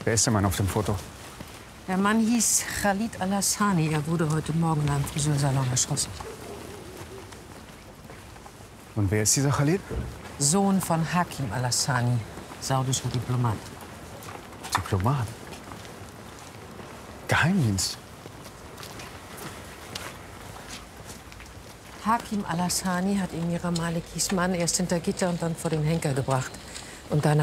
Wer ist der Mann auf dem Foto? Der Mann hieß Khalid Al-Hassani. Er wurde heute Morgen in einem Friseursalon erschossen. Und wer ist dieser Khalid? Sohn von Hakim Al-Hassani, saudischer Diplomat. Diplomat? Geheimdienst? Hakim Al-Hassani hat Emira Malikis Mann erst hinter Gitter und dann vor den Henker gebracht. Und danach